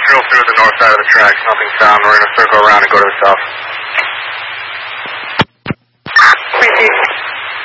drill through the north side of the tracks. Nothing's found. We're going to circle around and go to the south.